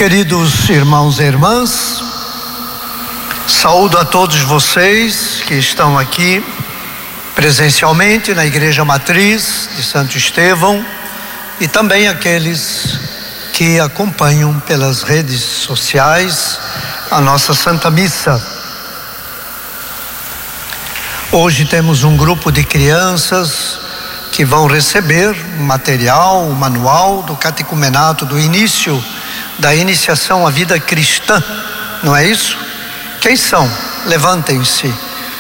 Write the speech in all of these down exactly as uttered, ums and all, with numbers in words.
Queridos irmãos e irmãs, saúdo a todos vocês que estão aqui presencialmente na Igreja Matriz de Santo Estevão e também aqueles que acompanham pelas redes sociais a nossa Santa Missa. Hoje temos um grupo de crianças que vão receber o material, o manual do catecumenato, do início da iniciação à vida cristã, não é isso? Quem são? Levantem-se.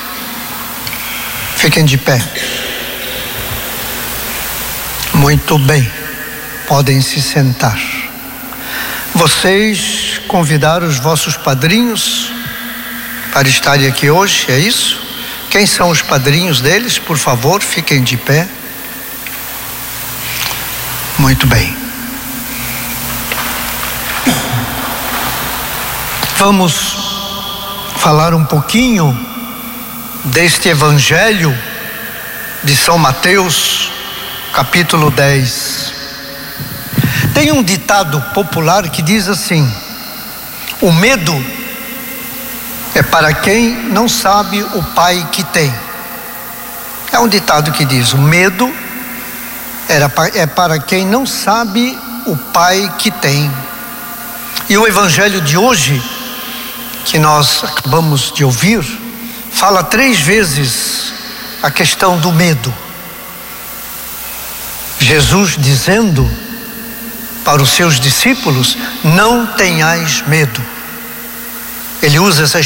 Fiquem de pé. Muito bem. Podem se sentar. Vocês convidaram os vossos padrinhos para estarem aqui hoje, é isso? Quem são os padrinhos deles? Por favor, fiquem de pé. Muito bem. Vamos falar um pouquinho deste Evangelho de São Mateus, capítulo dez. Tem um ditado popular que diz assim: o medo é para quem não sabe o pai que tem. É um ditado que diz: o medo é para quem não sabe o pai que tem. E o Evangelho de hoje, que nós acabamos de ouvir, fala três vezes a questão do medo. Jesus dizendo para os seus discípulos: não tenhais medo. Ele usa essa